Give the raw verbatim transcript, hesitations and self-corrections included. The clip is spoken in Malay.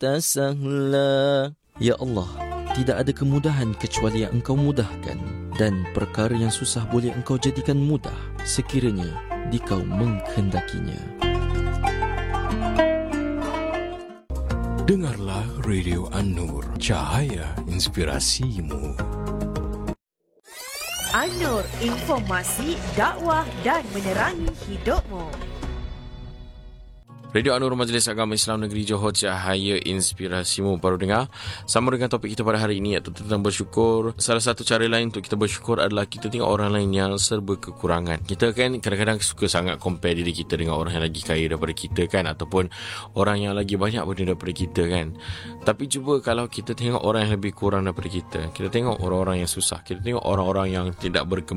anta sahla. Ya Allah, tidak ada kemudahan kecuali yang Engkau mudahkan, dan perkara yang susah boleh Engkau jadikan mudah sekiranya Dikau menghendakinya. Dengarlah Radio An-Nur, cahaya inspirasimu. An-Nur, informasi, dakwah dan menerangi hidupmu. Radio An-Nur, Majlis Agama Islam Negeri Johor, cahaya inspirasimu. Baru dengar sama dengan topik kita pada hari ini, iaitu tentang bersyukur. Salah satu cara lain untuk kita bersyukur adalah kita tengok orang lain yang serba kekurangan. Kita kan kadang-kadang suka sangat compare diri kita dengan orang yang lagi kaya daripada kita kan, ataupun orang yang lagi banyak benda daripada kita kan. Tapi cuba kalau kita tengok orang yang lebih kurang daripada kita, kita tengok orang-orang yang susah, kita tengok orang-orang yang tidak berkembang,